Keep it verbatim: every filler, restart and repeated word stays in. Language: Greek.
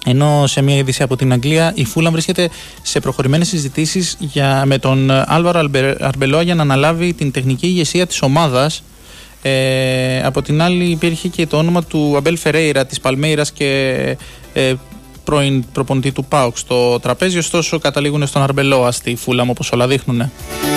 Ενώ σε μια είδηση από την Αγγλία, η Φούλαμ βρίσκεται σε προχωρημένες συζητήσεις για, με τον Άλβαρο Αρμπελόα για να αναλάβει την τεχνική ηγεσία της ομάδας. Ε, από την άλλη, υπήρχε και το όνομα του Αμπέλ Φερέιρα της Παλμέιρας και ε, πρώην προπονητή του ΠΑΟΚ στο τραπέζι. Ωστόσο, καταλήγουν στον Αρμπελόα στη Φούλαμ, όπως όλα δείχνουν.